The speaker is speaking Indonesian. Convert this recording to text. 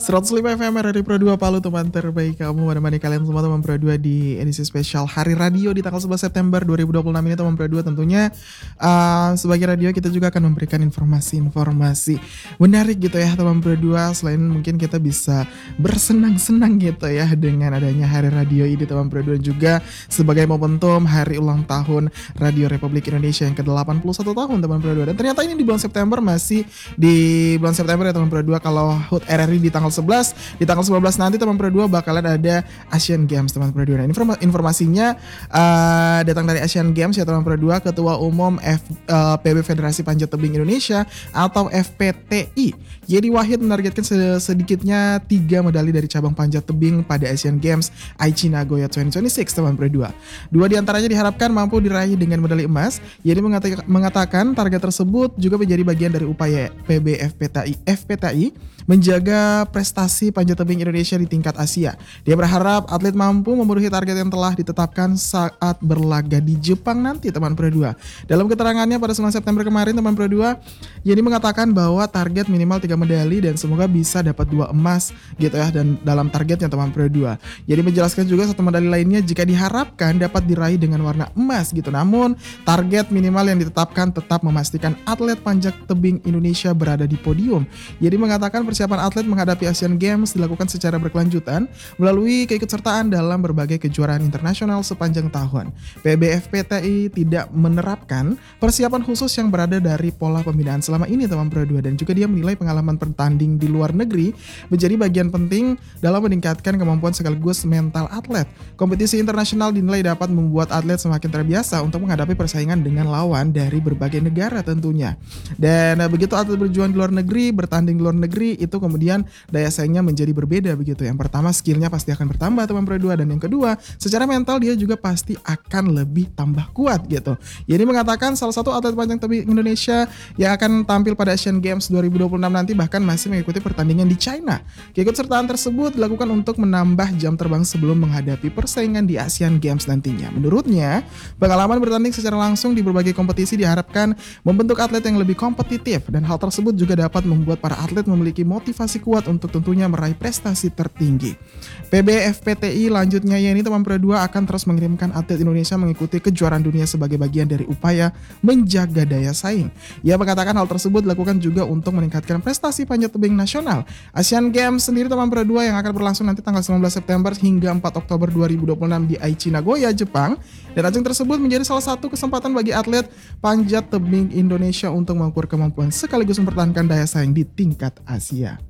105 FM Radio Pro 2 Palu, teman terbaik kamu, menemani kalian semua teman Pro 2 di edisi spesial Hari Radio di tanggal 11 September 2026 ini teman Pro 2. Tentunya sebagai radio kita juga akan memberikan informasi-informasi menarik gitu ya teman Pro 2. Selain mungkin kita bisa bersenang-senang gitu ya dengan adanya Hari Radio ini teman Pro 2, juga sebagai momentum hari ulang tahun Radio Republik Indonesia yang ke-81 tahun teman Pro 2. Dan ternyata ini di bulan September, masih di bulan September ya teman Pro 2. Kalau HUT RRI di tanggal 11, di tanggal 19 nanti teman Pro 2 bakalan ada Asian Games teman Pro 2. Nah, informasinya datang dari Asian Games ya teman Pro 2. Ketua Umum PB Federasi Panjat Tebing Indonesia atau FPTI Yedi Wahid menargetkan sedikitnya 3 medali dari cabang panjat tebing pada Asian Games Aichi Nagoya 2026 teman Pro 2. 2 diantaranya diharapkan mampu diraih dengan medali emas. Yedi mengatakan target tersebut juga menjadi bagian dari upaya PB FPTI menjaga prestasi panjat tebing Indonesia di tingkat Asia. Dia berharap atlet mampu memenuhi target yang telah ditetapkan saat berlaga di Jepang nanti teman Pro 2. Dalam keterangannya pada 9 September kemarin teman Pro 2, Yedi mengatakan bahwa target minimal 3 medali dan semoga bisa dapat 2 emas gitu ya, dan dalam targetnya teman Pro 2. Yedi menjelaskan juga 1 medali lainnya jika diharapkan dapat diraih dengan warna emas gitu. Namun target minimal yang ditetapkan tetap memastikan atlet panjat tebing Indonesia berada di podium. Yedi mengatakan persiapan atlet menghadapi Asian Games dilakukan secara berkelanjutan melalui keikutsertaan dalam berbagai kejuaraan internasional sepanjang tahun. PBFPTI tidak menerapkan persiapan khusus yang berada dari pola pembinaan selama ini teman Pro 2, dan juga dia menilai pengalaman bertanding di luar negeri menjadi bagian penting dalam meningkatkan kemampuan sekaligus mental atlet. Kompetisi internasional dinilai dapat membuat atlet semakin terbiasa untuk menghadapi persaingan dengan lawan dari berbagai negara tentunya. Dan begitu atlet berjuang di luar negeri, bertanding di luar negeri, itu kemudian daya saingnya menjadi berbeda begitu. Yang pertama, skillnya pasti akan bertambah teman Pro 2, dan yang kedua, secara mental dia juga pasti akan lebih tambah kuat gitu. Jadi mengatakan salah satu atlet panjat tebing Indonesia yang akan tampil pada Asian Games 2026 nanti bahkan masih mengikuti pertandingan di China. Keikutsertaan tersebut dilakukan untuk menambah jam terbang sebelum menghadapi persaingan di Asian Games nantinya. Menurutnya, pengalaman bertanding secara langsung di berbagai kompetisi diharapkan membentuk atlet yang lebih kompetitif, dan hal tersebut juga dapat membuat para atlet memiliki motivasi kuat untuk tentunya meraih prestasi tertinggi. PBFPTI lanjutnya ya ini teman Pro 2 akan terus mengirimkan atlet Indonesia mengikuti kejuaraan dunia sebagai bagian dari upaya menjaga daya saing. Ia mengatakan hal tersebut dilakukan juga untuk meningkatkan prestasi panjat tebing nasional. Asian Games sendiri teman Pro 2 yang akan berlangsung nanti tanggal 19 September hingga 4 Oktober 2026 di Aichi Nagoya, Jepang. Dan ajang tersebut menjadi salah satu kesempatan bagi atlet panjat tebing Indonesia untuk mengukur kemampuan sekaligus mempertahankan daya saing di tingkat Asia.